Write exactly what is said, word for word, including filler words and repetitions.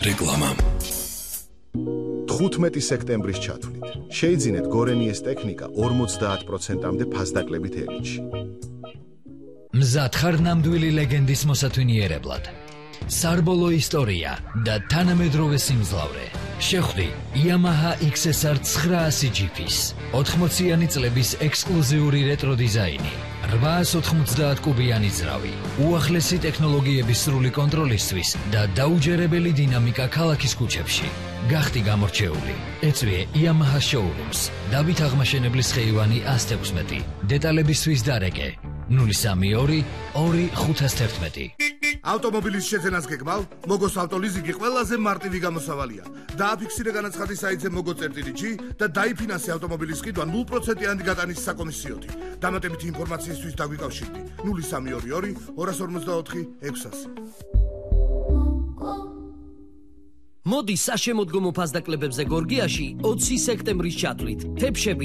რეკლამა. თხუთმეტი სექტემბრის ჩათვლით შეიძინეთ გორენიეს ტექნიკა ორმოცდაათ პროცენტამდე ფასდაკლებით ელჩი. მზად ხარ ნამდვილი ლეგენდის მოსათვინიერებლად. სარბოლო ისტორია და თანამედროვე სიმძლავრე. შეხვდი Yamaha X S R ცხრაასი ჯიფის ოთხმოციანი წლების ექსკლუზიური რეტრო დიზაინი. რვაას ოთხმოცდაათ კუბიანი ძრავი. უახლესი ტექნოლოგიების სრული კონტროლისთვის და დაუჯერებელი დინამიკა ქალაქის ქუჩებში. გახდი გამორჩეული. ეწვიე Yamaha Showrooms. დავით აღმაშენებლის ხეივანი ათს ათექვსმეტი. დეტალებისთვის დარეკე ნული სამი ორი ორი ხუთას თერთმეტი. ავტომობილის შეძენას გეგმავ? მოგოს ავტოლიზინგი ყველაზე მარტივი გამოსავალია. დააფიქსირე განაცხადი საიტზე მოგო წერტილი ჯი და დაიფინანსე ავტომობილის ყიდვა ნულ პროცენტიანი გატანის საკომისიოთი. დამატებითი ინფორმაციისთვის დაგვიკავშირდი ნული სამი ორი ორი ორას ორმოცდაოთხი ექვსასი. მოდი საშემოდგომო ფასდაკლებებზე გორგიაში ოცი სექტემბრის ჩათვლით. თებშები